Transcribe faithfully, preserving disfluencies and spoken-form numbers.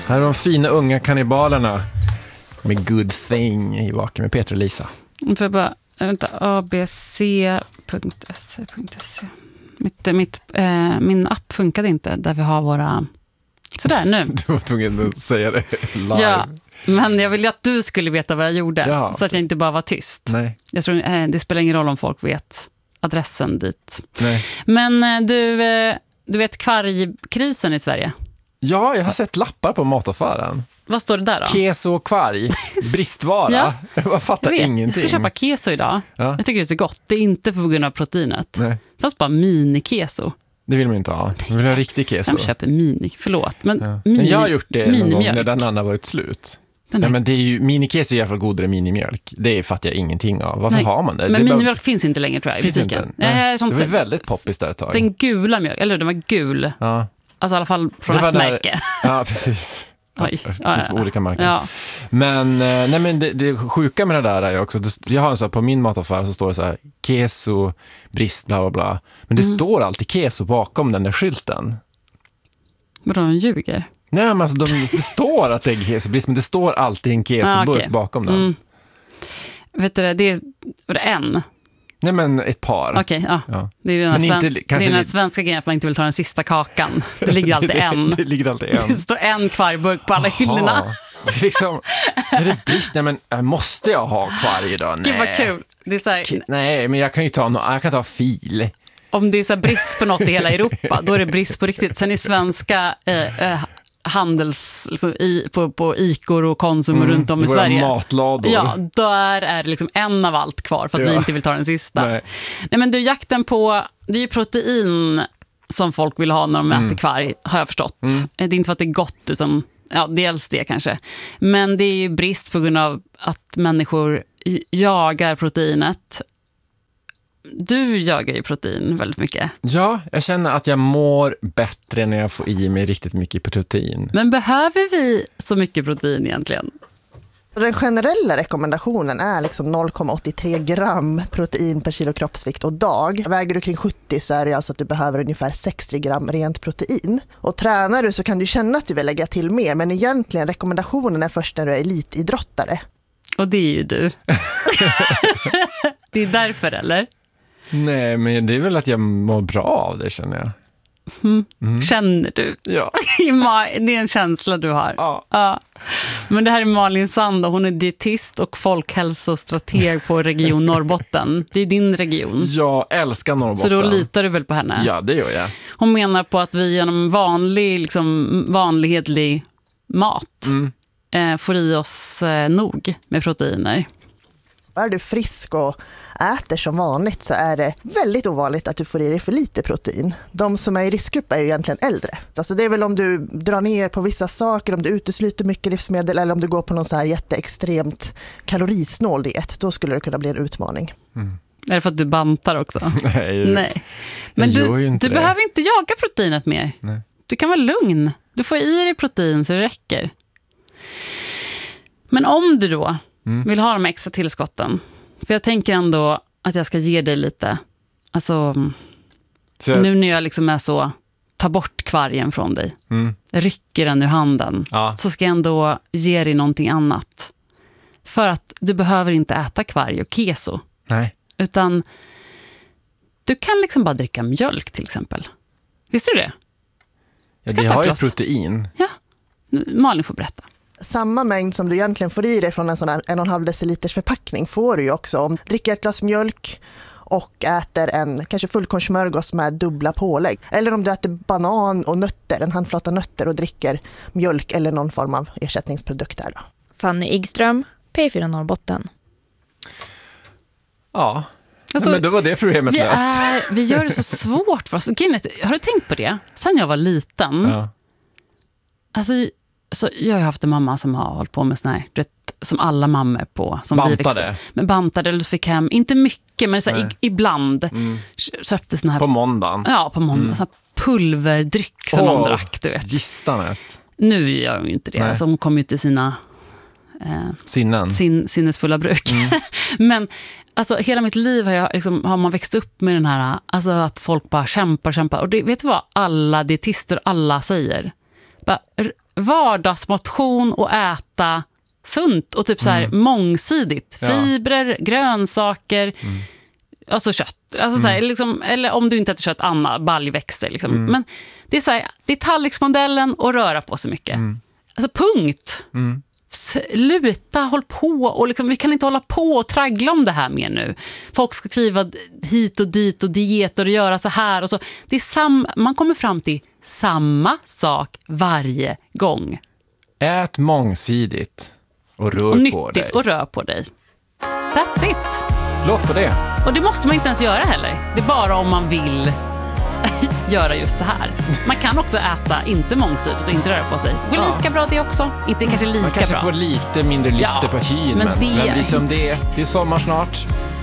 Här är de fina unga kannibalerna med Good Thing i Vaken med Peter och Lisa. Får jag bara, vänta, a b c punkt s e punkt se. Mitt, mitt, eh, min app funkade inte där vi har våra... Sådär nu. Du var tvungen att säga det live. Ja, men jag ville att du skulle veta vad jag gjorde. Ja, så att jag inte bara var tyst. Nej. Jag tror, eh, det spelar ingen roll om folk vet adressen dit. Nej. Men eh, du, eh, du vet kvargkrisen i Sverige? Ja, jag har sett lappar på mataffären. Vad står det där då? Keso och kvarg. Bristvara. Ja. Jag fattar Jag vet, ingenting. jag ska köpa keso idag. Ja. Jag tycker det är så gott. Det är inte på grund av proteinet. Nej. Fast bara mini-keso. Det vill man inte ha. Man vill ha riktig keso. Jag köper mini, förlåt. Men, Ja. mini, men jag har gjort det någon gång minimjölk. när den andra varit slut. Den Ja, här- men det är ju, minikeso är i alla fall godare än minimjölk. Det fattar jag ingenting av. Varför Nej. har man det? Men det är bara- minimjölk finns inte längre tror jag i Finns butiken. inte? Nej. Nej, sånt Det var sätt. väldigt poppis där ett tag. Den gula mjölk, eller den var gul. Ja. Alltså i alla fall från Det var ett där- märke. ja, precis. Oj. Det Ja, finns ja. olika märken. Ja. Men, eh, nej, men det, det sjuka med det där är ju också, det- jag har en så här, på min mataffär så står det så här, keso, brist, bla bla bla. Men det Mm. står alltid keso bakom den där skylten. Vadå, de ljuger? Nej, men alltså, de, det står att det är kesobrist, men det står alltid en kesoburk Ah, okej. bakom den. Mm. Vet du det, det är, var det en? Nej, men ett par. Okej, ja. Ja. Det är ju den här, Men sven- inte- det är kanske den här lite- svenska grejen att man inte vill ta den sista kakan. Det ligger alltid det, en. Det, det ligger alltid en. Det står en kvargburk på alla hyllorna. Jaha. Det är liksom, är det brist? Nej, men äh, måste jag ha kvar idag? Gud vad Nej. kul. Det är så här, K- Nej, men jag kan ju ta, no- jag kan ta fil. om det är så här brist på något i hela Europa, då är det brist på riktigt. Sen i svenska eh, eh, handels, liksom, i, på, på Ikor och Konsum och runt om i Mm, våra Sverige. matlador. Ja, där är det liksom en av allt kvar för att Ja. vi inte vill ta den sista. Nej. Nej, men du, jakten på, det är ju protein som folk vill ha när de Mm. äter kvarg, har jag förstått. Det är inte för att det är gott, utan ja, dels det kanske. Men det är ju brist på grund av att människor j- jagar proteinet. Du jagar ju protein väldigt mycket. Ja, jag känner att jag mår bättre när jag får i mig riktigt mycket protein. Men behöver vi så mycket protein egentligen? Den generella rekommendationen är liksom noll komma åttiotre gram protein per kilo kroppsvikt och dag. Väger du kring sjuttio så är det alltså att du behöver ungefär sextio gram rent protein. Och tränar du så kan du känna att du vill lägga till mer, men egentligen rekommendationen är först när du är elitidrottare. Och det är ju du. Det är därför, eller? Nej, men det är väl att jag mår bra av det, känner jag. Känner du? Ja. I ma- det är en känsla du har. Ja. Ja. Men det här är Malin Sand och hon är dietist och folkhälsostrateg på Region Norrbotten. Det är din region. Jag älskar Norrbotten. Så då litar du väl på henne? Ja, det gör jag. Hon menar på att vi genom vanlig, liksom, vanlighetlig mat Mm. eh, får i oss eh, nog med proteiner. Är du frisk och äter som vanligt så är det väldigt ovanligt att du får i dig för lite protein. De som är i riskgrupp är ju egentligen äldre. Alltså det är väl om du drar ner på vissa saker, om du utesluter mycket livsmedel eller om du går på någon så här jätteextremt kalorisnål diet. Då skulle det kunna bli en utmaning. Är det för att du bantar också? Nej. Nej. Men gör ju du, inte du det. behöver inte jaga proteinet mer. Nej. Du kan vara lugn. Du får i dig protein så det räcker. Men om du då Mm. vill ha de extra tillskotten. För jag tänker ändå att jag ska ge dig lite. Alltså, Så jag, nu när jag liksom är så, ta bort kvargen från dig. mm. Rycker den ur handen. Ja. Så ska jag ändå ge dig någonting annat. För att du behöver inte äta kvarg och keso. Nej. Utan du kan liksom bara dricka mjölk till exempel. Visste du det? Ja, Kan det ta har ju glas. protein. Ja, Malin får berätta. Samma mängd som du egentligen får i dig från en sån här en och en halv deciliters förpackning får du ju också om du dricker ett glas mjölk och äter en kanske fullkornssmörgås med dubbla pålägg. Eller om du äter banan och nötter, en handflata nötter och dricker mjölk eller någon form av ersättningsprodukt där då. Fanny Igström, P fyra Norrbotten. Ja. Alltså, Nej, men då var det problemet vi, löst. är, vi gör det så svårt för oss. Grejen är, har du tänkt på det? Sen jag var liten, Ja. alltså, så jag har haft en mamma som har hållit på med sån här, du vet, som alla mammor på. Som vi Bantade. växte, men bantade eller fick hem, inte mycket, men så här, Nej. i, ibland Mm. köpte sån här, På måndagen. ja, på måndag, sån här pulverdryck som Åh, någon drack, du vet. Gistanes. Nu gör hon ju inte det, Nej. alltså, hon kom ju till sina eh, Sinnen. sin, sinnesfulla bruk. Mm. Men alltså, hela mitt liv har, jag, liksom, har man växt upp med den här, alltså, att folk bara kämpar, kämpar. Och det, vet du vad alla dietister, alla säger? Bara, r- vardagsmotion och äta sunt och typ så här Mm. mångsidigt. Ja. Fibrer, grönsaker, Mm. alltså kött. Alltså så här, liksom, eller om du inte äter kött, Anna, baljväxter. Liksom. Mm. Men det är, så här, det är tallriksmodellen och röra på sig mycket. Mm. Alltså punkt. Mm. Sluta, håll på. Och liksom, vi kan inte hålla på och traggla om det här mer nu. Folk ska skriva hit och dit och dieter och göra så här. Och så. Det är sam- man kommer fram till samma sak varje gång. Ät mångsidigt och rör Och på dig. nyttigt och rör på dig. That's it. Låt på det. Och det måste man inte ens göra heller. Det är bara om man vill göra just så här. Man kan också äta inte mångsidigt och inte röra på sig. Går Ja. lika bra det också. Inte kanske lika Man kanske bra. får lite mindre lyster Ja, på hyn, men men, det men är liksom inte- det, det är sommar snart.